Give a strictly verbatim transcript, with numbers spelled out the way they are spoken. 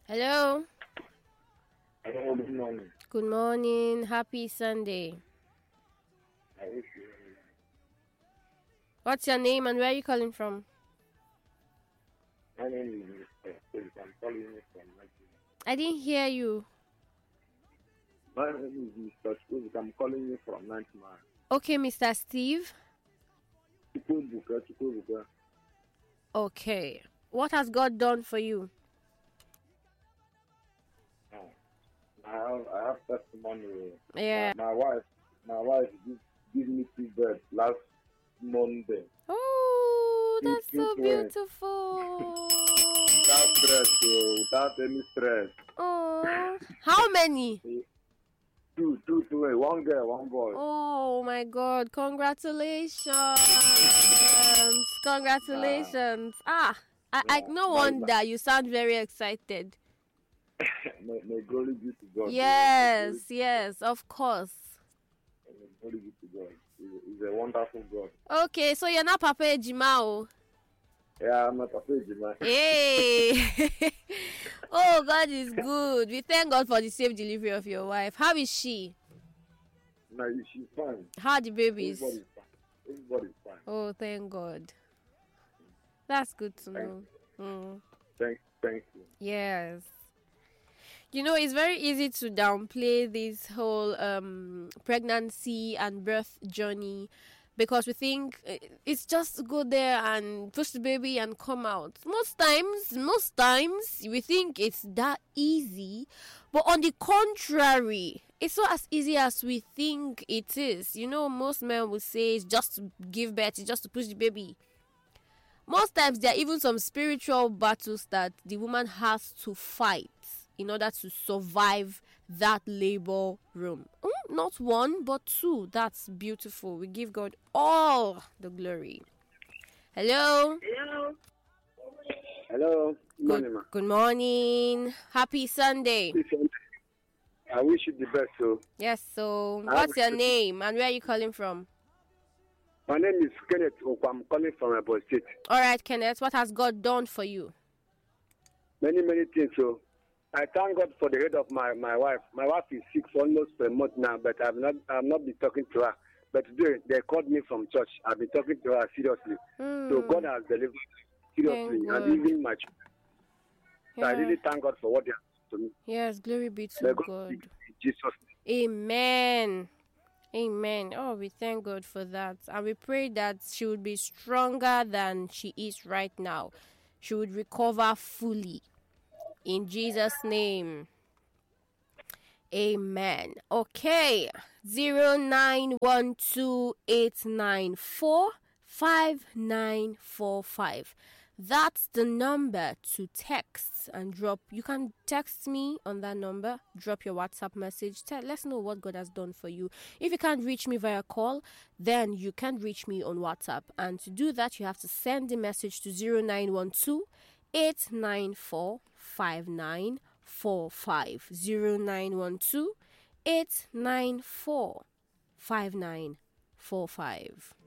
Hello. Hello, good morning. Good morning. Happy Sunday. I wish you. What's your name and where are you calling from? My name is Mister Steve. I'm calling you from Nigeria. I didn't hear you. My name is Mister Steve. I'm calling you from Nigeria. Okay, Mister Steve. Chukwuebuka, Chukwuebuka. Okay. What has God done for you? Oh, I have, I have testimony. Yeah. My, my wife, my wife give, give me two birds last Monday. Oh, Two- that's two so twins. beautiful. Without stress, so without any stress. Oh, how many? Two, two, two, one girl, one boy. Oh my God! Congratulations! Congratulations! Ah, I, I Yeah, no my- wonder you sound very excited. May, may glory be to God. Yes, yes, of course. May glory be to God. He's, he's a wonderful God. Okay, so you're not Papa Ejima, oh. Yeah, I'm not afraid, man. Hey! Oh, God is good. We thank God for the safe delivery of your wife. How is she? No, she's fine. How are the babies? Everybody's fine. Everybody's fine. Oh, thank God. That's good to Thank know. Mm. Thank, thank you. Yes. You know, it's very easy to downplay this whole um, pregnancy and birth journey because we think uh, it's just to go there and push the baby and come out. Most times, most times, we think it's that easy, but on the contrary, it's not as easy as we think it is. You know, most men will say it's just to give birth, it's just to push the baby. Most times, there are even some spiritual battles that the woman has to fight in order to survive that labor room. Mm, not one, but two. That's beautiful. We give God all the glory. Hello. Hello. Hello. Good morning, ma. Good morning. Happy Sunday. I wish you the best, so. Yes, so I what's have your a- name and where are you calling from? My name is Kenneth Okwa. I'm calling from Ebo State. All right, Kenneth, what has God done for you? Many, many things, so. I thank God for the head of my, my wife. My wife is sick for almost a month now, but I've not I've not been talking to her. But today they called me from church. I've been talking to her seriously. So God has delivered seriously, Thank and God. even my children. So I Yeah. really thank God for what they have done to me. Yes, glory be to May God God. be in Jesus' name. Amen. Amen. Oh, we thank God for that. And we pray that she would be stronger than she is right now. She would recover fully. In Jesus' name. Amen. Okay. Zero nine one two eight nine four five nine four five. That's the number to text and drop. You can text me on that number, drop your WhatsApp message. Tell, let's know what God has done for you. If you can't reach me via call, then you can reach me on WhatsApp. And to do that, you have to send the message to zero nine one two eight nine four five nine four five. zero nine one two eight nine four five nine four five.